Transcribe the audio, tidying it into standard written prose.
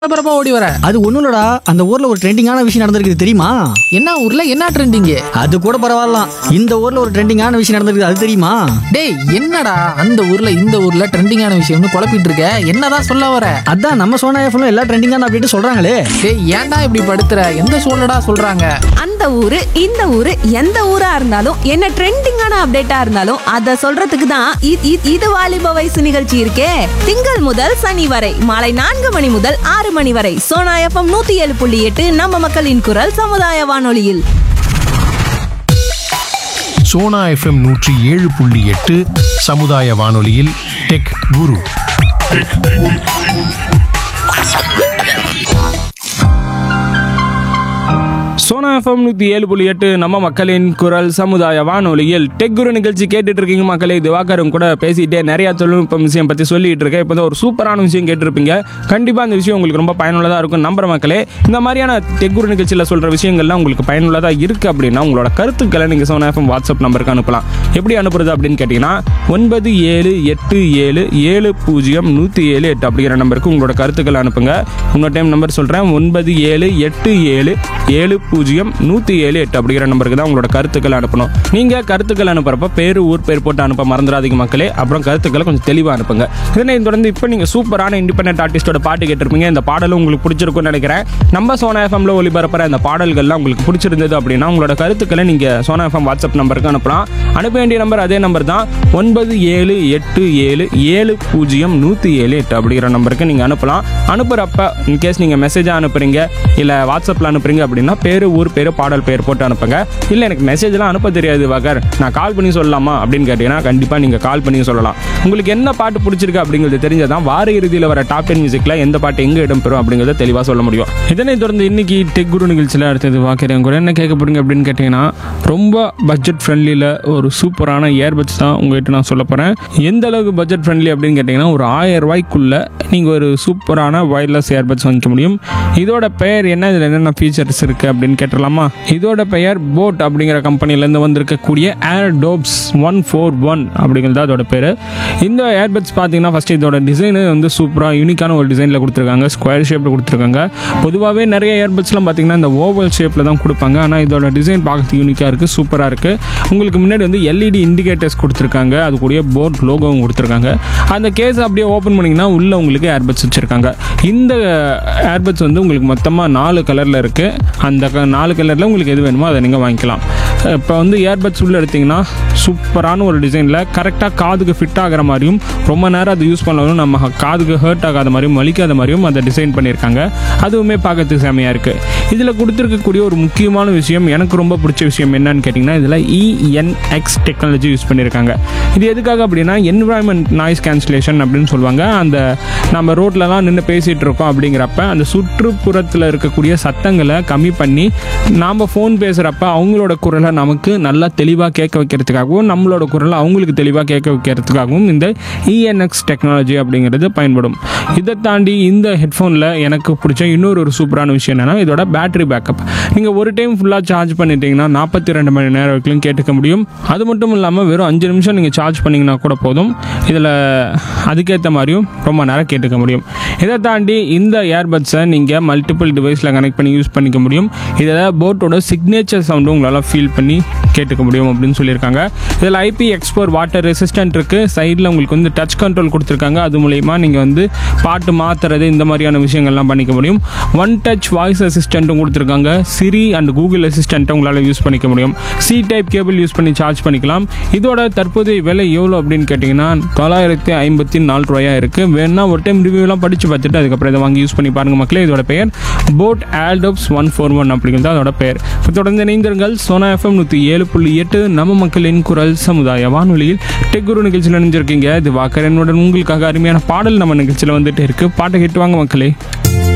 பரபரப்பா ஓடி வர. அது ஒண்ணும் இல்லடா, அந்த ஊர்ல ஒரு ட்ரெண்டிங்கான விஷயம் நடந்திருக்கு தெரியுமா? என்ன ஊர்ல என்ன ட்ரெண்டிங்? அது கூட பரவாயில்ல, இந்த ஊர்ல ஒரு ட்ரெண்டிங்கான விஷயம் நடந்திருக்கு, அது தெரியுமா? டேய் என்னடா அந்த ஊர்ல இந்த ஊர்ல ட்ரெண்டிங்கான விஷயம்னு குழப்பிட்டு இருக்க? என்னதான் சொல்ல வர? அதான் நம்ம சோனா எஃப்எம்ல எல்லா ட்ரெண்டிங்கான அப்டேட் சொல்றாங்களே. டேய் ஏன்டா இப்படி படுத்துற? எந்த சூழலடா சொல்றாங்க? அந்த ஊரு இந்த ஊரு எந்த ஊரா இருந்தாலும் என்ன ட்ரெண்டிங்கான அப்டேட்டா இருந்தாலும் அத சொல்றதுக்கு தான் இது வாலிப வயசு நிகழ்ச்சி இருக்கே. திங்கள் முதல் சனி வரை மாலை 4 மணி முதல் 6 மணி வரை சோனா எஃப்எம் 107.8 நம்ம மக்களின் குரல் சமுதாய வானொலியில். சோனா எஃப்எம் 107.8 சமுதாய வானொலியில் டெக் குரு. சோனா எஃப்எம் 107.8 நம்ம மக்களின் குரல் சமுதாய வானொலியில் டெக் குரு நிகழ்ச்சி கேட்டுட்டு இருக்கீங்க மக்களே. திவாகரும் கூட பேசிட்டே நிறைய தொழில்நுட்ப விஷயம் பற்றி சொல்லிட்டு இருக்கேன். இப்போ ஒரு சூப்பரான விஷயம் கேட்டிருப்பீங்க. கண்டிப்பாக அந்த விஷயம் உங்களுக்கு ரொம்ப பயனுள்ளதாக இருக்கும் நம்புற மக்களே. இந்த மாதிரியான டெக் குரு நிகழ்ச்சியில் சொல்கிற விஷயங்கள்லாம் உங்களுக்கு பயனுள்ளதாக இருக்குது அப்படின்னா உங்களோட கருத்துக்களை நீங்கள் சோனா எஃப்எம் வாட்ஸ்அப் நம்பருக்கு அனுப்பலாம். எப்படி அனுப்புறது அப்படின்னு கேட்டிங்கன்னா 9787700178 அப்படிங்கிற நம்பருக்கு உங்களோட கருத்துக்களை அனுப்புங்க. இன்னொரு டைம் நம்பர் சொல்கிறேன், 9787700178 அப்படிங்கிற நம்பருக்கு தான் உங்களோட கருத்துக்களை அனுப்பணும். நீங்கள் கருத்துக்கள் அனுப்புறப்ப பேர் ஊர் பேர் போட்டு அனுப்ப மறந்துடாதீங்க மக்களே. அப்புறம் கருத்துக்களை கொஞ்சம் தெளிவாக அனுப்புங்க. இதனை தொடர்ந்து இப்போ நீங்கள் சூப்பரான இண்டிபெண்டன்ட் ஆர்டிஸ்டோட பாட்டு கேட்டிருப்பீங்க. இந்த பாடலும் உங்களுக்கு பிடிச்சிருக்கும்னு நினைக்கிறேன். நம்ம சோனா எஃப்எம்ல ஒளிபரப்புற இந்த பாடல்கள்லாம் உங்களுக்கு பிடிச்சிருந்தது அப்படின்னா உங்களோட கருத்துக்களை நீங்கள் சோனா எஃப்எம் வாட்ஸ்அப் நம்பருக்கு அனுப்பலாம். அனுப்ப வேண்டிய நம்பர் அதே நம்பர் தான், 9787700178 அப்படிங்கிற நம்பருக்கு நீங்கள் அனுப்பலாம். அனுப்புகிறப்ப இன்கேஸ் நீங்கள் மெசேஜாக அனுப்புறீங்க இல்லை வாட்ஸ்அப்பில் அனுப்புறீங்க அப்படின்னா பேர் ஊர் பேர் பாடல் பேர் போட்டு அனுப்புங்க. இல்லை எனக்கு மெசேஜ்லாம் அனுப்ப தெரியாது வாகர், நான் கால் பண்ணி சொல்லலாமா அப்படின்னு கேட்டீங்கன்னா கண்டிப்பாக நீங்கள் கால் பண்ணி சொல்லலாம். உங்களுக்கு என்ன பாட்டு பிடிச்சிருக்கு அப்படிங்கிறது தெரிஞ்சதான் வார இறுதியில் வர டாப் 10 மியூசிக்கில் எந்த பாட்டு எங்கே இடம்பெறும் அப்படிங்கிறத தெளிவாக சொல்ல முடியும். இதனை தொடர்ந்து இன்னைக்கு டெக் குரு நிகழ்ச்சியில் அடுத்தது வாக்கிறேன் கூட என்ன கேட்க போறீங்க அப்படின்னு கேட்டிங்கன்னா ரொம்ப பட்ஜெட் ஃப்ரெண்ட்லியில் ஒரு சூப்பரான இயர்பட்ஸ் தான் உங்கள்கிட்ட நான் சொல்ல போகிறேன். எந்த அளவுக்கு பட்ஜெட் ஃப்ரெண்ட்லி அப்படின்னு கேட்டிங்கன்னா ஒரு 1000 ரூபாய்க்குள்ளே நீங்கள் ஒரு சூப்பரான வயர்லெஸ் இயர்பட்ஸ் வாங்கிக்க முடியும். இதோட பெயர் என்ன, இதில் என்னென்ன ஃபீச்சர்ஸ் இருக்குது அப்படின்னு கேட்டுடலாமா? இதோட பெயர் போட் அப்படிங்கிற கம்பெனிலேருந்து வந்திருக்கக்கூடிய ஏர்டோப்ஸ் 141 அப்படிங்கிறது அதோட பேர். இந்த ஏர்பட்ஸ் பார்த்தீங்கன்னா ஃபஸ்ட்டு இதோட டிசைனு வந்து சூப்பராக யூனிக்கான ஒரு டிசைனில் கொடுத்துருக்காங்க. ஸ்கொயர் ஷேப்பில் கொடுத்துருக்காங்க. பொதுவாகவே நிறைய ஏர்பட்ஸ்லாம் பார்த்தீங்கன்னா இந்த ஓவல் ஷேப்பில் தான் கொடுப்பாங்க. ஆனால் இதோட டிசைன் பார்க்கறதுக்கு யூனிக்காக இருக்குது, சூப்பராக இருக்குது. உங்களுக்கு முன்னாடி வந்து LED இண்டிகேட்டர்ஸ் கொடுத்துருக்காங்க. அது கூடிய போட் லோகோவும் கொடுத்துருக்காங்க. அந்த கேஸ் அப்படியே ஓப்பன் பண்ணிங்கன்னா உள்ளே உங்களுக்கு ஏர்பட்ஸ் வச்சுருக்காங்க. இந்த ஏர்பட்ஸ் வந்து உங்களுக்கு மொத்தமாக 4 கலரில் இருக்குது. அந்த 4 கலரில் உங்களுக்கு எது வேணுமோ அதை நீங்கள் வாங்கிக்கலாம். இப்போ வந்து ஏர்பட்ஸ் உள்ளே எடுத்திங்கன்னா சூப்பரான ஒரு டிசைனில் கரெக்டாக காதுக்கு ஃபிட் ஆகிற மாதிரியும் ரொம்ப நேரம் அது யூஸ் பண்ணாலும் நம்ம காதுக்கு ஹர்ட் ஆகாத மாதிரியும் வலிக்காத மாதிரியும் அதை டிசைன் பண்ணியிருக்காங்க. அதுவுமே பார்க்கறதுக்கு செமையாக இருக்குது. இதில் கொடுத்துருக்கக்கூடிய ஒரு முக்கியமான விஷயம், எனக்கு ரொம்ப பிடிச்ச விஷயம் என்னன்னு கேட்டிங்கன்னா இதில் ENX டெக்னாலஜி யூஸ் பண்ணியிருக்காங்க. இது எதுக்காக அப்படின்னா என்விரான்மெண்ட் நாய்ஸ் கேன்சலேஷன் அப்படின்னு சொல்லுவாங்க. அந்த நம்ம ரோட்லலாம் நின்று பேசிகிட்டு இருக்கோம் அப்படிங்கிறப்ப அந்த சுற்றுப்புறத்தில் இருக்கக்கூடிய சத்தங்களை கம்மி பண்ணி நாம் ஃபோன் பேசுகிறப்ப அவங்களோட குரலை நமக்கு நல்லா தெளிவாக கேட்க வைக்கிறதுக்காகவும் நம்மளோட குரலை அவங்களுக்கு தெளிவாக கேட்க வைக்கிறதுக்காகவும் இந்த ENX டெக்னாலஜி அப்படிங்கிறது பயன்படும். இதை தாண்டி இந்த ஹெட்ஃபோனில் எனக்கு பிடிச்ச இன்னொரு சூப்பரான விஷயம் என்னென்னா இதோட பேட்டரி பேக்கப். நீங்கள் ஒரு டைம் ஃபுல்லாக சார்ஜ் பண்ணிட்டீங்கன்னா 42 மணி நேரம் வரைக்கும் கேட்டுக்க முடியும். அது மட்டும் இல்லாமல் வெறும் 5 நிமிஷம் நீங்கள் சார்ஜ் பண்ணிங்கன்னா கூட போதும். இதில் அதுக்கேற்ற மாதிரியும் ரொம்ப நேரம் கேட்டுக்க முடியும். இதை தாண்டி இந்த ஏர்பட்ஸை நீங்கள் மல்டிபிள் டிவைஸில் கனெக்ட் பண்ணி யூஸ் பண்ணிக்க முடியும். இதில் போட்டோட சிக்னேச்சர் சவுண்டும் உங்களால் ஃபீல் பண்ணி கேட்டுக்க முடியும் அப்படின்னு சொல்லியிருக்காங்க. இதில் IPX4 வாட்டர் ரெசிஸ்டன்ட் இருக்குது. சைடில் உங்களுக்கு வந்து டச் கண்ட்ரோல் கொடுத்துருக்காங்க. அது மூலயமா நீங்கள் வந்து பாட்டு மாற்றுறது இந்த மாதிரியான விஷயங்கள்லாம் பண்ணிக்க முடியும். ஒன் டச் வாய்ஸ் அசிஸ்டண்ட்டும் கொடுத்துருக்காங்க. சிரி அண்ட் கூகுள் அசிஸ்டண்ட்டை உங்களால் யூஸ் பண்ணிக்க முடியும். C டைப் கேபிள் யூஸ் பண்ணி சார்ஜ் பண்ணிக்கலாம். இதோட தற்போதைய விலை எவ்வளோ அப்படின்னு கேட்டிங்கன்னா 954 ரூபாயாக இருக்குது. வேணா ஒரு டைம் ரிவ்யூலாம் படித்து பார்த்துட்டு அதுக்கப்புறம் இதை வாங்கி யூஸ் பண்ணி பாருங்கள் மக்களே. இதோட பெயர் போட் ஏர்டோப்ஸ் 141 அப்படிங்கிறது அதோட பெயர். இப்போ தொடர்ந்து இணைந்திருங்கள் சோனா FM 107.8 நம்ம மக்களின் குரல் சமுதாய வானொலியில் டெக் குரு நிகழ்ச்சியில் இணைஞ்சிருக்கீங்க. இது வாக்கரனுடன் உங்களுக்காக அருமையான பாடல் நம்ம நிகழ்ச்சியில் வந்துட்டு இருக்கு. பாட்டை கேட்டு வாங்க மக்களே.